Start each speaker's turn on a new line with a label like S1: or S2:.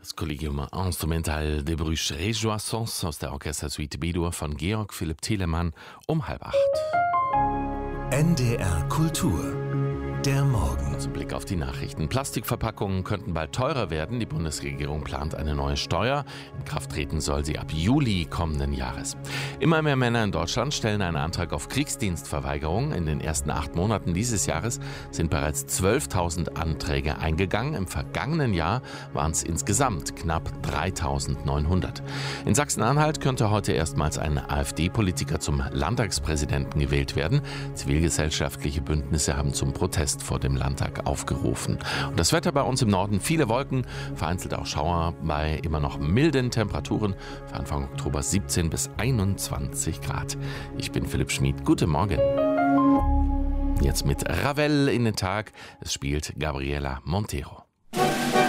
S1: Das Collegium Instrumental de Bruges Rejoissance aus der Orchestersuite B-Dur von Georg Philipp Telemann um 7:30.
S2: NDR Kultur. Der Morgen.
S1: Zum Blick auf die Nachrichten. Plastikverpackungen könnten bald teurer werden. Die Bundesregierung plant eine neue Steuer. In Kraft treten soll sie ab Juli kommenden Jahres. Immer mehr Männer in Deutschland stellen einen Antrag auf Kriegsdienstverweigerung. In den ersten 8 Monaten dieses Jahres sind bereits 12.000 Anträge eingegangen. Im vergangenen Jahr waren es insgesamt knapp 3.900. In Sachsen-Anhalt könnte heute erstmals ein AfD-Politiker zum Landtagspräsidenten gewählt werden. Zivilgesellschaftliche Bündnisse haben zum Protest vor dem Landtag aufgerufen. Und das Wetter bei uns im Norden, viele Wolken, vereinzelt auch Schauer bei immer noch milden Temperaturen. Für Anfang Oktober 17 bis 21 Grad. Ich bin Philipp Schmid. Guten Morgen. Jetzt mit Ravel in den Tag. Es spielt Gabriela Montero.